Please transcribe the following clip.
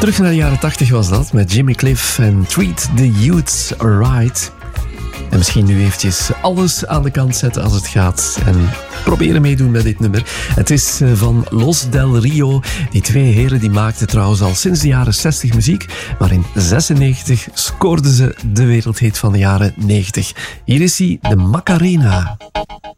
Terug naar de jaren 80 was dat, met Jimmy Cliff en Treat the Youths Right. En misschien nu eventjes alles aan de kant zetten als het gaat en proberen meedoen met dit nummer. Het is van Los Del Rio. Die twee heren die maakten trouwens al sinds de jaren 60 muziek, maar in 96 scoorden ze de wereldhit van de jaren 90. Hier is hij, de Macarena.